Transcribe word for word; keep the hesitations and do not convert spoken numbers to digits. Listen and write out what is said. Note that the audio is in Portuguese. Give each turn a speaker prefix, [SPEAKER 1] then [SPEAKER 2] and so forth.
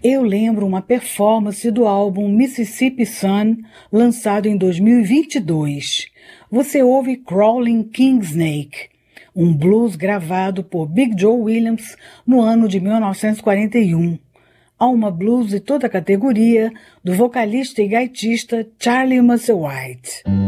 [SPEAKER 1] Eu lembro uma performance do álbum Mississippi Sun, lançado em dois mil e vinte e dois. Você ouve Crawling Kingsnake, um blues gravado por Big Joe Williams no ano de mil novecentos e quarenta e um. Alma blues de toda a categoria do vocalista e gaitista Charlie Musselwhite.